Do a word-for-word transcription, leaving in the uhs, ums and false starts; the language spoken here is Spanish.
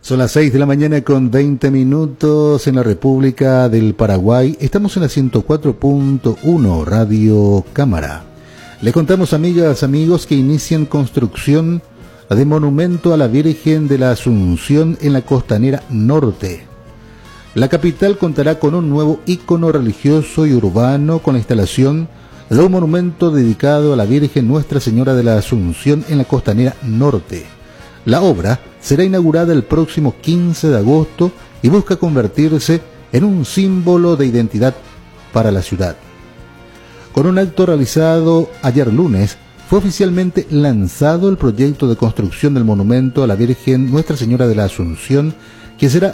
Son las seis de la mañana con veinte minutos en la República del Paraguay. Estamos en la ciento cuatro punto uno Radio Cámara. Le contamos, amigas, amigos, que inician construcción de monumento a la Virgen de la Asunción en la Costanera Norte. La capital contará con un nuevo ícono religioso y urbano con la instalación de un monumento dedicado a la Virgen Nuestra Señora de la Asunción en la Costanera Norte. La obra será inaugurada el próximo quince de agosto y busca convertirse en un símbolo de identidad para la ciudad. Con un acto realizado ayer lunes, fue oficialmente lanzado el proyecto de construcción del monumento a la Virgen Nuestra Señora de la Asunción, que será